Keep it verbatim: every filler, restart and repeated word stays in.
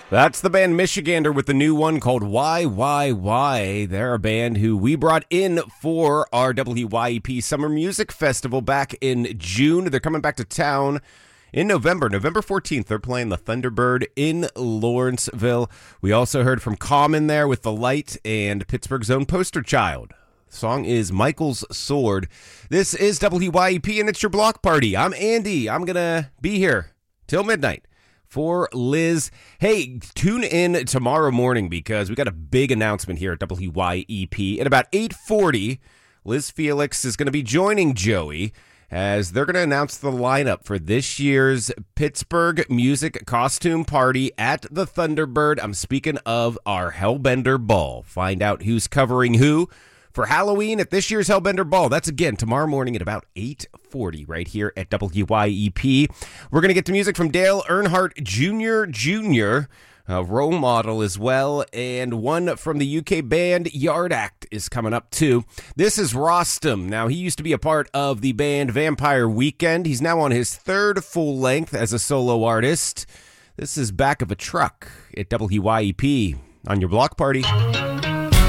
That's the band Michigander with the new one called Why, Why, Why. They're a band who we brought in for our W Y E P Summer Music Festival back in June. They're coming back to town in November. November fourteenth, they're playing the Thunderbird in Lawrenceville. We also heard from Common there with The Light and Pittsburgh's own Poster Child. The song is Michael's Sword. This is W Y E P and it's your block party. I'm Andy. I'm going to be here till midnight. For Liz. Hey, tune in tomorrow morning because we got a big announcement here at W Y E P. At about eight forty, Liz Felix is going to be joining Joey as they're going to announce the lineup for this year's Pittsburgh Music Costume Party at the Thunderbird. I'm speaking of our Hellbender Ball. Find out who's covering who for Halloween at this year's Hellbender Ball. That's again tomorrow morning at about eight forty right here at W Y E P. We're going to get to music from Dale Earnhardt Junior Junior, a role model as well, and one from the U K band Yard Act is coming up too. This is Rostam. Now, he used to be a part of the band Vampire Weekend. He's now on his third full length as a solo artist. This is Back of a Truck at W Y E P on your block party.